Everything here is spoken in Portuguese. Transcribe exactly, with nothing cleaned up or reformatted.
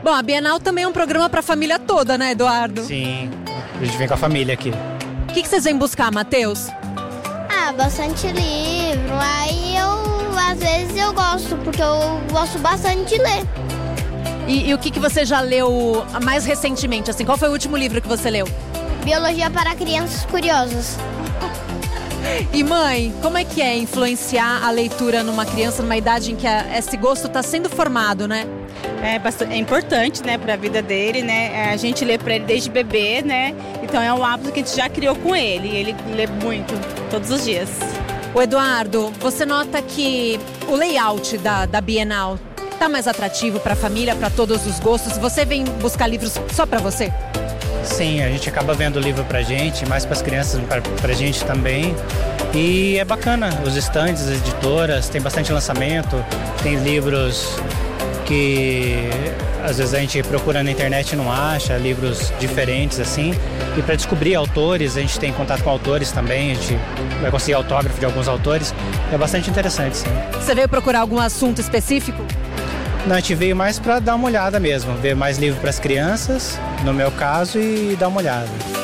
Bom, a Bienal também é um programa para a família toda, né, Eduardo? Sim, a gente vem com a família aqui. O que, que vocês vêm buscar, Matheus? Ah, bastante livro. Aí eu, às vezes eu gosto, porque eu gosto bastante de ler. E, e o que, que você já leu mais recentemente? Assim, qual foi o último livro que você leu? Biologia para crianças curiosas. E mãe, como é que é influenciar a leitura numa criança numa idade em que a, esse gosto está sendo formado, né? É, bastante, é importante, né, para a vida dele, né? A gente lê para ele desde bebê, né? Então é um hábito que a gente já criou com ele. E ele lê muito, todos os dias. O Eduardo, você nota que o layout da, da Bienal tá mais atrativo para a família, para todos os gostos? Você vem buscar livros só para você? Sim, a gente acaba vendo livro pra gente, mais para as crianças, pra, pra gente também. E é bacana, os estandes, as editoras, tem bastante lançamento, tem livros que às vezes a gente procura na internet e não acha, livros diferentes assim. E para descobrir autores, a gente tem contato com autores também, a gente vai conseguir autógrafo de alguns autores. É bastante interessante, sim. Você veio procurar algum assunto específico? Não, a gente veio mais para dar uma olhada mesmo, ver mais livro para as crianças, no meu caso, e dar uma olhada.